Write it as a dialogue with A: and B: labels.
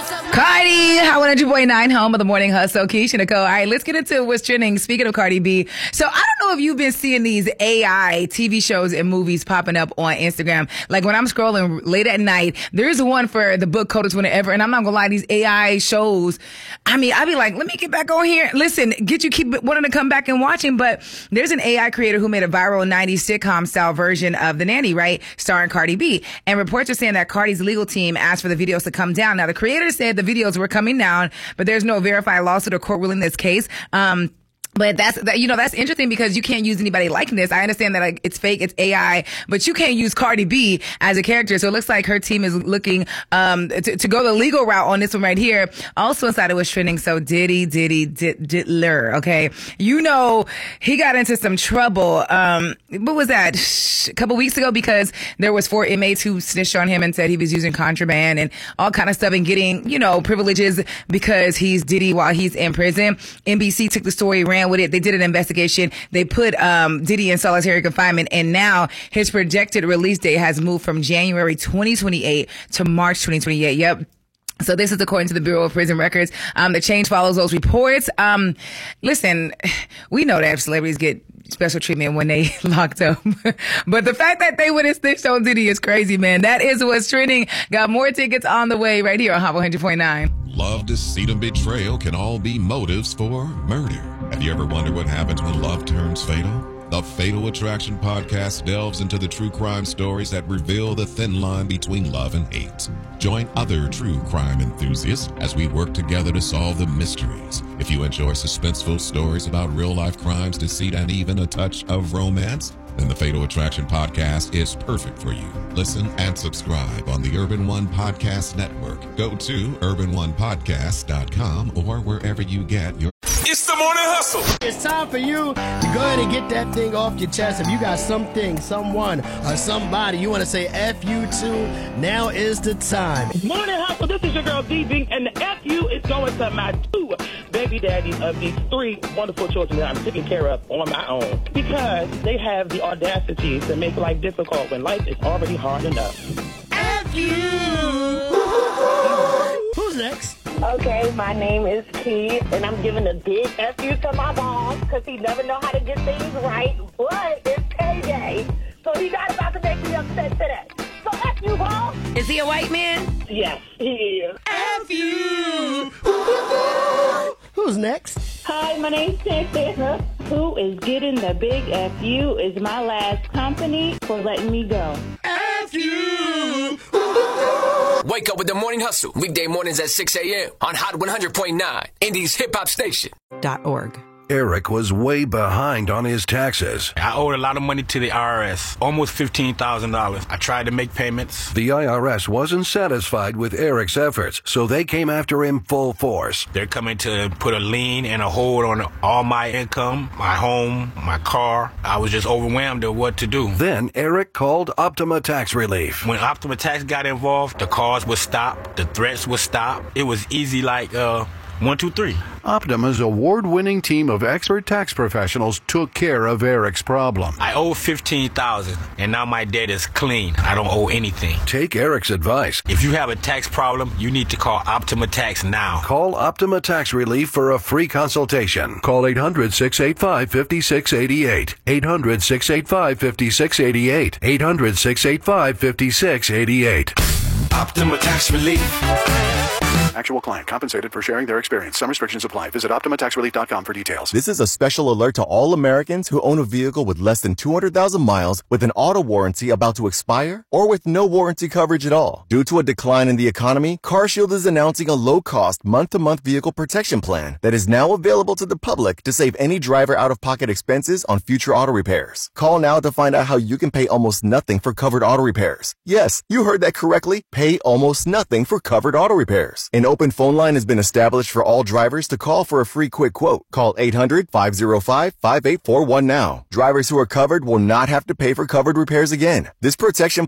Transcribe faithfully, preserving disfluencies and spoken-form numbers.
A: Cardi, one hundred point nine, home of the Morning Hustle. Keisha Nicole. All right, let's get into what's trending. Speaking of Cardi B, so I don't know if you've been seeing these A I T V shows and movies popping up on Instagram. Like when I'm scrolling late at night, there's one for the book Coldest Winter Ever, and I'm not gonna lie, these A I shows, I mean, I'd be like, let me get back on here. Listen, get you keep wanting to come back and watching, but there's an A I creator who made a viral nineties sitcom style version of The Nanny, right? Starring Cardi B. And reports are saying that Cardi's legal team asked for the videos to come down. Now, the creator said the videos were coming down, but there's no verified lawsuit or court ruling in this case. Um, But that's, that, you know, that's interesting because you can't use anybody liking this. I understand that like it's fake, it's A I, but you can't use Cardi B as a character. So it looks like her team is looking, um, to, to go the legal route on this one right here. Also inside it was trending. So Diddy, Diddy, Diddler. Okay. You know, he got into some trouble. Um, what was that? A couple weeks ago because there was four inmates who snitched on him and said he was using contraband and all kind of stuff and getting, you know, privileges because he's Diddy while he's in prison. N B C took the story, ran with it. They did an investigation. They put um, Diddy in solitary confinement, and now his projected release date has moved from January twenty twenty-eight to March twenty twenty-eight. Yep. So this is according to the Bureau of Prison Records. Um, the change follows those reports. Um, listen, we know that celebrities get special treatment when they locked up. But the fact that they would have snitched on Diddy is crazy, man. That is what's trending. Got more tickets on the way right here on Hot one hundred point nine.
B: Love, deceit, and betrayal can all be motives for murder. Have you ever wondered what happens when love turns fatal? The Fatal Attraction podcast delves into the true crime stories that reveal the thin line between love and hate. Join other true crime enthusiasts as we work together to solve the mysteries. If you enjoy suspenseful stories about real-life crimes, deceit, and even a touch of romance, then the Fatal Attraction podcast is perfect for you. Listen and subscribe on the Urban One Podcast Network. Go to urban one podcast dot com or wherever you get your...
C: It's the Morning Hustle.
D: It's time for you to go ahead and get that thing off your chest. If you got something, someone, or somebody you want to say F you to, now is the time.
E: Morning Hustle, this is your girl D-Bing, and the F you is going to my two baby daddies of these three wonderful children that I'm taking care of on my own. Because they have the audacity to make life difficult when life is already hard enough.
D: F you! Who's next?
F: Okay, my name is Key, and I'm giving a big F you to my boss because he never know how to get things right, but it's payday, so he not about to make me upset today. So F you, boss.
A: Is he a white man?
F: Yes, he is.
D: F you! Who's next?
G: Hi, my name's Santana. Who is getting the big F you is my last company for letting me go.
D: F you!
C: Wake up with the Morning Hustle. Weekday mornings at six a.m. on Hot one hundred point nine, Indies hip hop station.
A: Dot org.
H: Eric was way behind on his taxes.
I: I owed a lot of money to the I R S, almost fifteen thousand dollars. I tried to make payments.
H: The I R S wasn't satisfied with Eric's efforts, so they came after him full force.
I: They're coming to put a lien and a hold on all my income, my home, my car. I was just overwhelmed at what to do.
H: Then Eric called Optima Tax Relief.
I: When Optima Tax got involved, the calls would stop, the threats would stop. It was easy like, uh... One, two, three.
H: Optima's award-winning team of expert tax professionals took care of Eric's problem.
I: I owe fifteen thousand dollars, and now my debt is clean. I don't owe anything.
H: Take Eric's advice.
I: If you have a tax problem, you need to call Optima Tax now.
H: Call Optima Tax Relief for a free consultation. Call eight hundred, six eight five, five six eight eight. eight hundred, six eight five, five six eight eight. eight hundred, six eight five, five six eight eight.
C: Optima Tax Relief.
J: Actual client compensated for sharing their experience. Some restrictions apply. Visit optima tax relief dot com for details.
K: This is a special alert to all Americans who own a vehicle with less than two hundred thousand miles with an auto warranty about to expire or with no warranty coverage at all. Due to a decline in the economy, CarShield is announcing a low-cost month-to-month vehicle protection plan that is now available to the public to save any driver out-of-pocket expenses on future auto repairs. Call now to find out how you can pay almost nothing for covered auto repairs. Yes, you heard that correctly. Pay almost nothing for covered auto repairs. An open phone line has been established for all drivers to call for a free quick quote. Call eight hundred, five oh five, five eight four one now. Drivers who are covered will not have to pay for covered repairs again. This protection